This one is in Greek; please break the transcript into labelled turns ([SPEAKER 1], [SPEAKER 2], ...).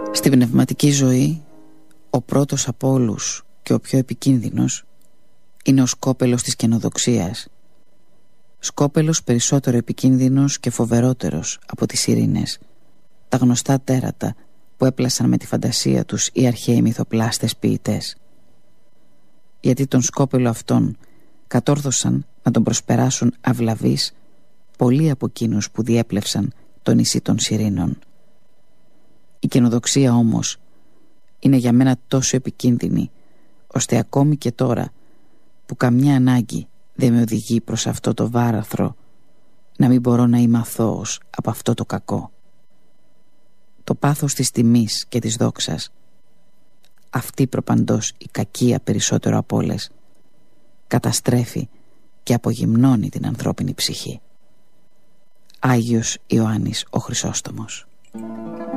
[SPEAKER 1] Στην πνευματική ζωή, ο πρώτος από όλους και ο πιο επικίνδυνος είναι ο σκόπελος της καινοδοξίας. Σκόπελος περισσότερο επικίνδυνος και φοβερότερος από τις σιρήνες, τα γνωστά τέρατα που έπλασαν με τη φαντασία τους οι αρχαίοι μυθοπλάστες ποιητές. Γιατί τον σκόπελο αυτόν κατόρθωσαν να τον προσπεράσουν αυλαβείς πολλοί από εκείνους που διέπλευσαν το νησί των Σιρήνων. Η καινοδοξία όμως είναι για μένα τόσο επικίνδυνη, ώστε ακόμη και τώρα που καμιά ανάγκη δεν με οδηγεί προς αυτό το βάραθρο, να μην μπορώ να είμαι αθώος από αυτό το κακό. Το πάθος της τιμής και της δόξας, αυτή προπαντός η κακία περισσότερο από όλες, καταστρέφει και απογυμνώνει την ανθρώπινη ψυχή. Άγιος Ιωάννης ο Χρυσόστομος.